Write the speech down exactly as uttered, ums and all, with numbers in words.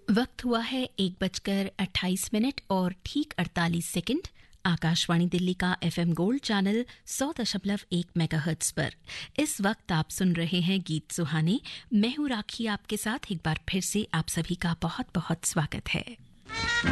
वक्त हुआ है एक बजकर अट्ठाईस मिनट और ठीक अड़तालीस सेकंड। आकाशवाणी दिल्ली का एफएम गोल्ड चैनल सौ दशमलव एक मेगाहर्ट्ज पर इस वक्त आप सुन रहे हैं गीत सुहाने। मैं हूं राखी आपके साथ। एक बार फिर से आप सभी का बहुत बहुत स्वागत है।